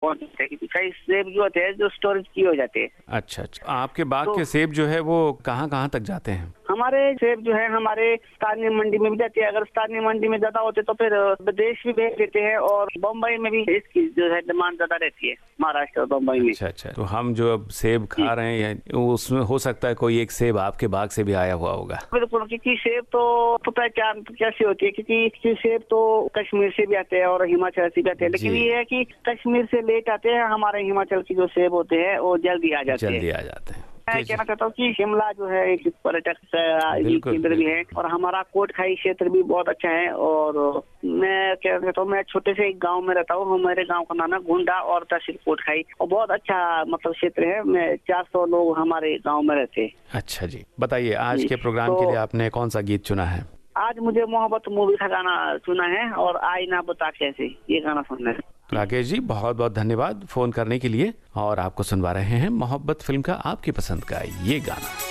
पहुंच जाते हैं, क्योंकि कई सेब जो होते हैं जो स्टोरेज किए हो जाते हैं। अच्छा अच्छा, आपके बाग के सेब जो है वो कहाँ कहाँ तक जाते हैं? हमारे सेब जो है हमारे स्थानीय मंडी में भी जाती है, अगर स्थानीय मंडी में ज्यादा होते तो फिर विदेश भी भेज देते हैं, और बम्बई में भी इसकी जो है डिमांड ज्यादा रहती है, महाराष्ट्र और बम्बई में। अच्छा अच्छा, तो हम जो अब सेब खा रहे हैं उसमें हो सकता है कोई एक सेब आपके बाग से भी आया हुआ होगा। बिल्कुल, क्योंकि सेब तो पहचान कैसे होती है, क्योंकि सेब तो कश्मीर से भी आते हैं और हिमाचल से भी आते हैं, लेकिन ये है कि कश्मीर से लेट आते हैं, हमारे हिमाचल की जो सेब होते हैं वो जल्दी आ जाते हैं। मैं कहना चाहता हूँ कि शिमला जो है एक पर्यटक केंद्र भी है, और हमारा कोटखाई क्षेत्र भी बहुत अच्छा है। और मैं कहना चाहता हूँ, मैं छोटे से एक गांव में रहता हूँ, हमारे गांव का नाम है गुंडा और तहसील कोटखाई, और बहुत अच्छा मतलब क्षेत्र है। मैं 400 लोग हमारे गाँव में रहते हैं। अच्छा जी, बताइए आज के प्रोग्राम के लिए आपने कौन सा गीत चुना है? आज मुझे मोहब्बत मूवी का गाना सुना है, और आई ना बता कैसे, ये गाना सुनना है। राकेश जी, बहुत बहुत धन्यवाद फोन करने के लिए, और आपको सुनवा रहे हैं मोहब्बत फिल्म का आपकी पसंद का ये गाना।